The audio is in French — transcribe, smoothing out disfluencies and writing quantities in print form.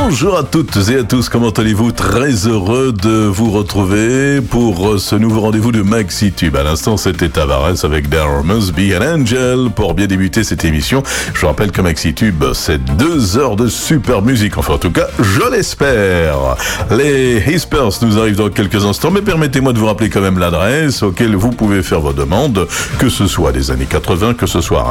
Bonjour à toutes et à tous, comment allez-vous? Très heureux de vous retrouver pour ce nouveau rendez-vous de Maxi Tube. À l'instant, c'était Tavares avec There Must Be an Angel pour bien débuter cette émission. Je vous rappelle que Maxi Tube, c'est 2 heures de super musique. Enfin, en tout cas, je l'espère. Les Hispers nous arrivent dans quelques instants, mais permettez-moi de vous rappeler quand même l'adresse auquel vous pouvez faire vos demandes, que ce soit des années 80, que ce soit